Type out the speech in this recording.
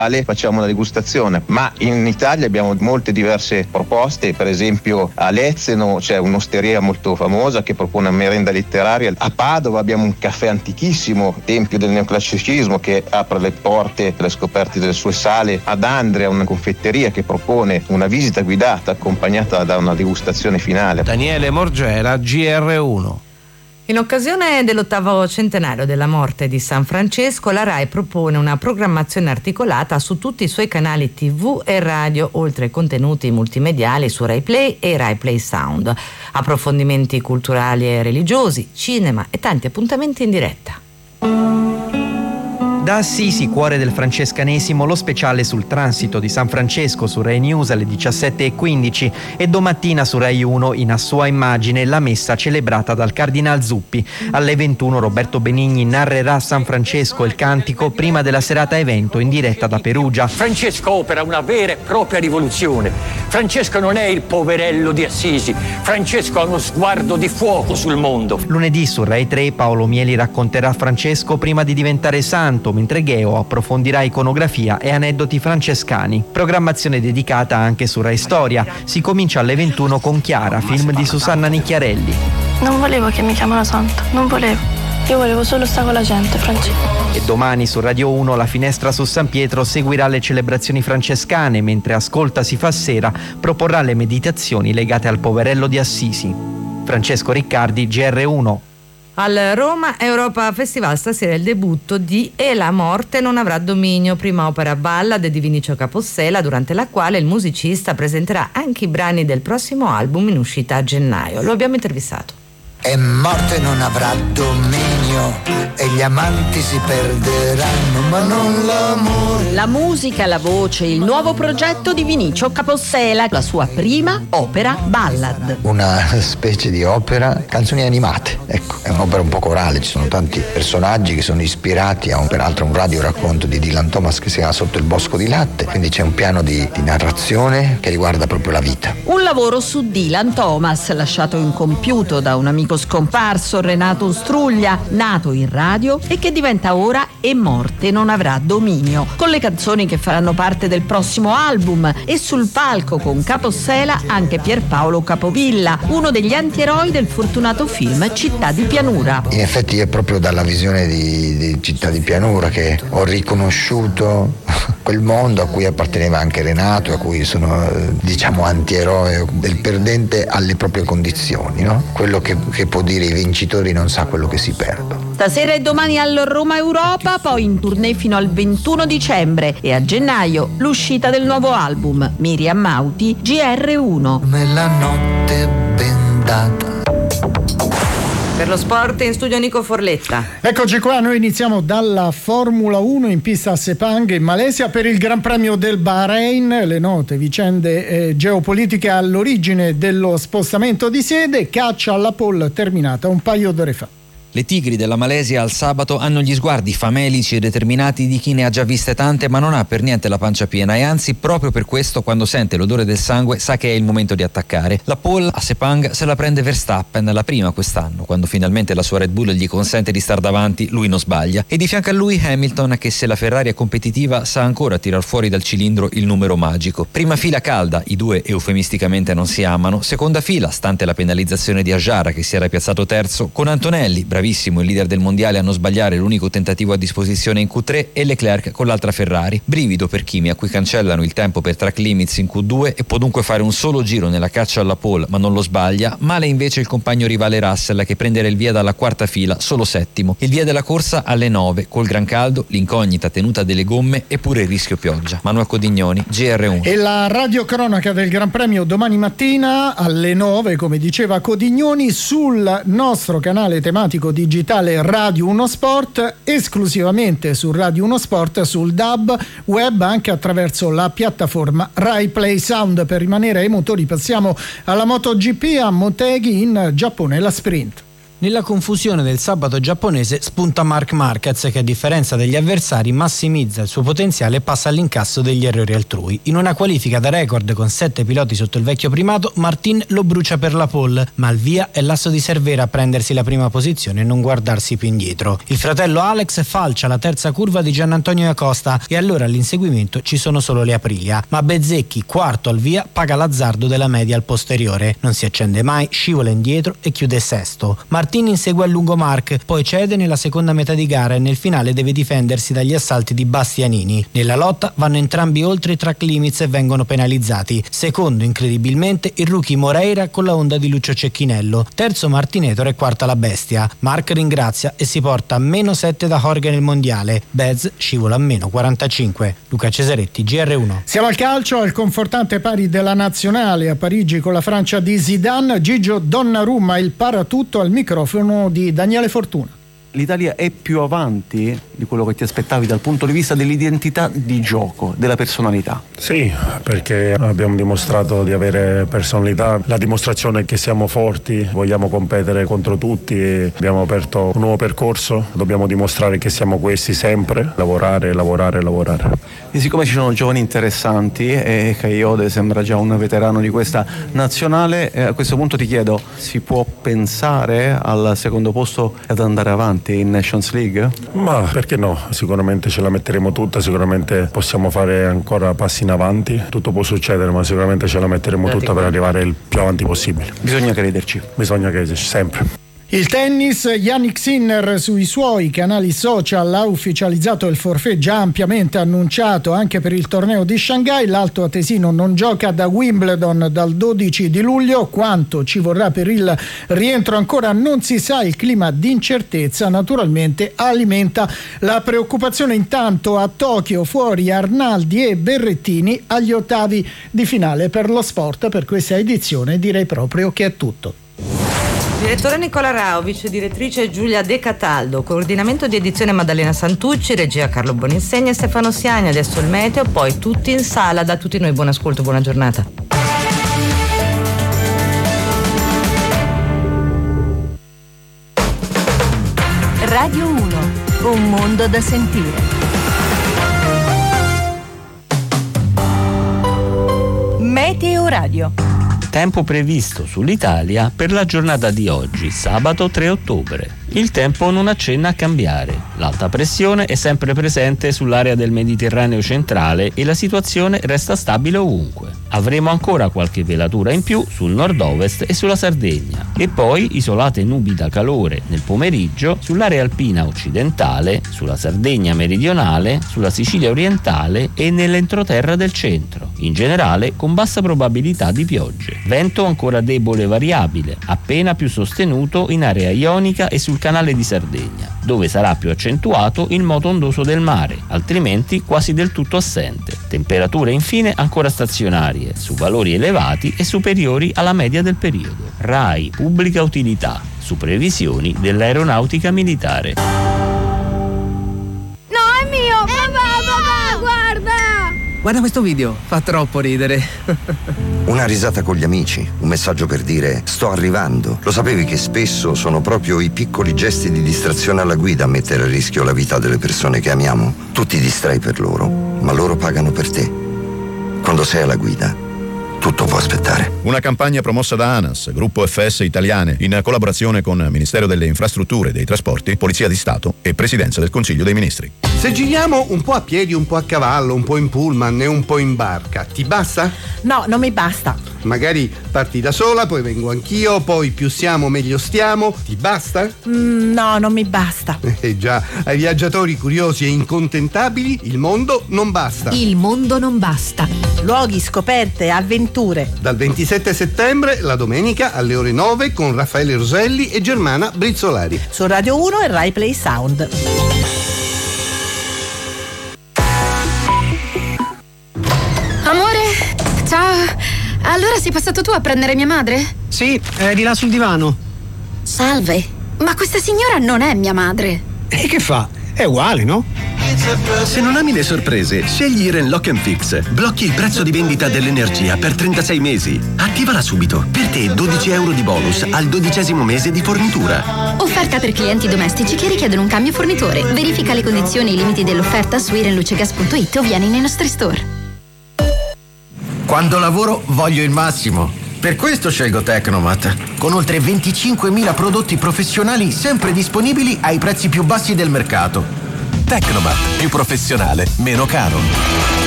facciamo una degustazione, ma in Italia abbiamo molte diverse proposte. Per esempio a Lezzeno c'è un'osteria molto famosa che propone una merenda letteraria. A Padova abbiamo un caffè antichissimo, tempio del neoclassicismo, che apre le porte alle scoperte delle sue sale. Ad Andria una confetteria che propone una visita guidata accompagnata da una degustazione finale. Daniele Morgera, GR1. In occasione dell'8° centenario della morte di San Francesco, la RAI propone una programmazione articolata su tutti i suoi canali TV e radio, oltre ai contenuti multimediali su Rai Play e Rai Play Sound, approfondimenti culturali e religiosi, cinema e tanti appuntamenti in diretta. Da Assisi, cuore del francescanesimo, lo speciale sul transito di San Francesco su Rai News alle 17:15 e domattina su Rai 1 in A Sua Immagine la messa celebrata dal Cardinal Zuppi. Alle 21 Roberto Benigni narrerà San Francesco il cantico prima della serata evento in diretta da Perugia. Francesco opera una vera e propria rivoluzione. Francesco non è il poverello di Assisi. Francesco ha uno sguardo di fuoco sul mondo. Lunedì su Rai 3 Paolo Mieli racconterà Francesco prima di diventare santo, mentre Gheo approfondirà iconografia e aneddoti francescani. Programmazione dedicata anche su Rai Storia. Si comincia alle 21 con Chiara, film di Susanna Nicchiarelli. Non volevo che mi chiamano santo, non volevo. Io volevo solo stare con la gente, Francesco. E domani su Radio 1 la finestra su San Pietro seguirà le celebrazioni francescane, mentre Ascolta si fa sera proporrà le meditazioni legate al poverello di Assisi. Francesco Riccardi, GR1. Al Roma Europa Festival stasera il debutto di E la morte non avrà dominio, prima opera ballad di Vinicio Capossela, durante la quale il musicista presenterà anche i brani del prossimo album in uscita a gennaio. Lo abbiamo intervistato. E morte non avrà dominio e gli amanti si perderanno, ma non l'amore. La musica, la voce, il nuovo progetto di Vinicio Capossela, la sua prima opera ballad. Una specie di opera, canzoni animate, ecco, è un'opera un po' corale, ci sono tanti personaggi che sono ispirati a peraltro un radioracconto di Dylan Thomas che si chiama Sotto il bosco di latte, quindi c'è un piano di narrazione che riguarda proprio la vita. Un lavoro su Dylan Thomas, lasciato incompiuto da un amico scomparso, Renato Struglia, nato in radio e che diventa ora E morte non avrà dominio, con le canzoni che faranno parte del prossimo album, e sul palco con Capossela anche Pierpaolo Capovilla, uno degli antieroi del fortunato film Città di pianura. In effetti è proprio dalla visione di Città di pianura che ho riconosciuto quel mondo a cui apparteneva anche Renato, a cui sono diciamo antieroe del perdente alle proprie condizioni, no? Quello che può dire i vincitori non sa quello che si perdono. Stasera e domani al Roma Europa, poi in tournée fino al 21 dicembre e a gennaio l'uscita del nuovo album. Miriam Mauti, GR1. Come la notte bendata. Per lo sport in studio Nico Forletta. Eccoci qua, noi iniziamo dalla Formula 1 in pista a Sepang in Malesia per il Gran Premio del Bahrain. Le note vicende geopolitiche all'origine dello spostamento di sede, caccia alla pole terminata un paio d'ore fa. Le tigri della Malesia al sabato hanno gli sguardi famelici e determinati di chi ne ha già viste tante ma non ha per niente la pancia piena, e anzi proprio per questo quando sente l'odore del sangue sa che è il momento di attaccare. La pole a Sepang se la prende Verstappen, la prima quest'anno, quando finalmente la sua Red Bull gli consente di star davanti, lui non sbaglia, e di fianco a lui Hamilton che, se la Ferrari è competitiva, sa ancora tirar fuori dal cilindro il numero magico. Prima fila calda, i due eufemisticamente non si amano, seconda fila, stante la penalizzazione di Ajara che si era piazzato terzo, con Antonelli, bravissimo, il leader del mondiale, a non sbagliare l'unico tentativo a disposizione in Q3, e Leclerc con l'altra Ferrari. Brivido per Kimi, a cui cancellano il tempo per track limits in Q2 e può dunque fare un solo giro nella caccia alla pole ma non lo sbaglia. Male invece il compagno rivale Russell, che prenderà il via dalla quarta fila solo settimo. Il via della corsa alle 9 col gran caldo, l'incognita tenuta delle gomme e pure il rischio pioggia. Manuel Codignoni, GR1. E la radiocronaca del Gran Premio domani mattina alle 9, come diceva Codignoni, sul nostro canale tematico digitale Radio 1 Sport, esclusivamente su Radio 1 Sport, sul DAB web, anche attraverso la piattaforma Rai Play Sound. Per rimanere ai motori passiamo alla MotoGP, a Motegi in Giappone, la sprint. Nella confusione del sabato giapponese spunta Marc Marquez, che a differenza degli avversari massimizza il suo potenziale e passa all'incasso degli errori altrui. In una qualifica da record con 7 piloti sotto il vecchio primato, Martin lo brucia per la pole, ma al via è l'asso di Cervera a prendersi la prima posizione e non guardarsi più indietro. Il fratello Alex falcia la terza curva di Gianantonio Acosta e allora all'inseguimento ci sono solo le Aprilia, ma Bezzecchi, quarto al via, paga l'azzardo della media al posteriore. Non si accende mai, scivola indietro e chiude sesto. Martin insegue a lungo Marc, poi cede nella seconda metà di gara e nel finale deve difendersi dagli assalti di Bastianini. Nella lotta vanno entrambi oltre i track limits e vengono penalizzati. Secondo, incredibilmente, il rookie Moreira con la Honda di Lucio Cecchinello. Terzo Martinetto e quarta la Bestia. Marc ringrazia e si porta a -7 da Jorge nel mondiale. Bez scivola a -45. Luca Cesaretti, GR1. Siamo al calcio, al confortante pari della nazionale a Parigi con la Francia di Zidane. Gigio Donnarumma, il paratutto, al microfono di Daniele Fortuna. L'Italia è più avanti di quello che ti aspettavi dal punto di vista dell'identità di gioco, della personalità? Sì, perché abbiamo dimostrato di avere personalità, la dimostrazione è che siamo forti, vogliamo competere contro tutti e abbiamo aperto un nuovo percorso, dobbiamo dimostrare che siamo questi sempre, lavorare. E siccome ci sono giovani interessanti e Kayode sembra già un veterano di questa nazionale, a questo punto ti chiedo, si può pensare al secondo posto ad andare avanti in Nations League? Ma perché no? Sicuramente ce la metteremo tutta, sicuramente possiamo fare ancora passi in avanti, tutto può succedere, ma sicuramente ce la metteremo tutta per arrivare il più avanti possibile. Bisogna crederci sempre. Il tennis, Jannik Sinner sui suoi canali social ha ufficializzato il forfait già ampiamente annunciato anche per il torneo di Shanghai. L'alto atesino non gioca da Wimbledon dal 12 di luglio. Quanto ci vorrà per il rientro ancora non si sa. Il clima di incertezza naturalmente alimenta la preoccupazione. Intanto a Tokyo fuori Arnaldi e Berrettini agli ottavi di finale. Per lo sport, per questa edizione direi proprio che è tutto. Direttore Nicola Rao, vice direttrice Giulia De Cataldo, coordinamento di edizione Maddalena Santucci, regia Carlo Boninsegna e Stefano Siani. Adesso il meteo, poi tutti in sala. Da tutti noi buon ascolto, buona giornata. Radio 1, un mondo da sentire. Meteo Radio. Tempo previsto sull'Italia per la giornata di oggi, sabato 3 ottobre. Il tempo non accenna a cambiare. L'alta pressione è sempre presente sull'area del Mediterraneo centrale e la situazione resta stabile ovunque. Avremo ancora qualche velatura in più sul nord-ovest e sulla Sardegna. E poi isolate nubi da calore nel pomeriggio sull'area alpina occidentale, sulla Sardegna meridionale, sulla Sicilia orientale e nell'entroterra del centro. In generale con bassa probabilità di piogge. Vento ancora debole e variabile, appena più sostenuto in area ionica e sul canale di Sardegna, dove sarà più accentuato il moto ondoso del mare, altrimenti quasi del tutto assente. Temperature infine ancora stazionarie, su valori elevati e superiori alla media del periodo. RAI Pubblica Utilità, su previsioni dell'aeronautica militare. No, è mio! Papà, guarda! Guarda questo video, fa troppo ridere. Una risata con gli amici, un messaggio per dire sto arrivando. Lo sapevi che spesso sono proprio i piccoli gesti di distrazione alla guida a mettere a rischio la vita delle persone che amiamo? Tu ti distrai per loro, ma loro pagano per te. Quando sei alla guida, tutto può aspettare. Una campagna promossa da ANAS, Gruppo FS Italiane, in collaborazione con Ministero delle Infrastrutture e dei Trasporti, Polizia di Stato e Presidenza del Consiglio dei Ministri. Se giriamo un po' a piedi, un po' a cavallo, un po' in pullman e un po' in barca, ti basta? No, non mi basta. Magari parti da sola, poi vengo anch'io, poi più siamo meglio stiamo. Ti basta? No, non mi basta. Già, ai viaggiatori curiosi e incontentabili il mondo non basta. Il mondo non basta. Luoghi, scoperte, avventure. Dal 27 settembre, la domenica alle ore 9 con Raffaele Roselli e Germana Brizzolari. Su Radio 1 e Rai Play Sound. Amore, ciao. Allora sei passato tu a prendere mia madre? Sì, è di là sul divano. Salve, ma questa signora non è mia madre. E che fa? È uguale, no? Se non ami le sorprese, scegli Irenlock & Fix. Blocchi il prezzo di vendita dell'energia per 36 mesi. Attivala subito. Per te 12 euro di bonus al 12° mese di fornitura. Offerta per clienti domestici che richiedono un cambio fornitore. Verifica le condizioni e i limiti dell'offerta su irenlucegas.it o vieni nei nostri store. Quando lavoro voglio il massimo. Per questo scelgo Tecnomat, con oltre 25.000 prodotti professionali sempre disponibili ai prezzi più bassi del mercato. Tecnomat, più professionale, meno caro.